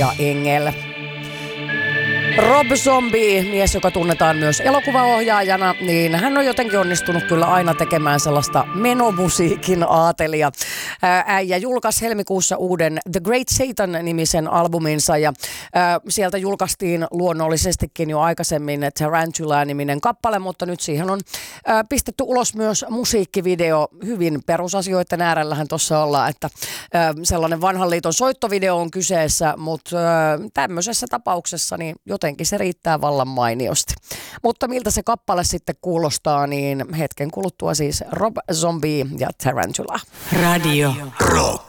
ja Engel. Rob Zombie, mies, joka tunnetaan myös elokuvaohjaajana, niin hän on jotenkin onnistunut kyllä aina tekemään sellaista menomusiikin aatelia. Äijä julkaisi helmikuussa uuden The Great Satan-nimisen albuminsa ja sieltä julkaistiin luonnollisestikin jo aikaisemmin Tarantula-niminen kappale, mutta nyt siihen on pistetty ulos myös musiikkivideo. Hyvin perusasioiden äärellähän tuossa ollaan, että sellainen vanhan liiton soittovideo on kyseessä, mutta tämmöisessä tapauksessa niin jotenkin se riittää vallan mainiosti. Mutta miltä se kappale sitten kuulostaa, niin hetken kuluttua siis Rob Zombie ja Tarantula. Radio Rock.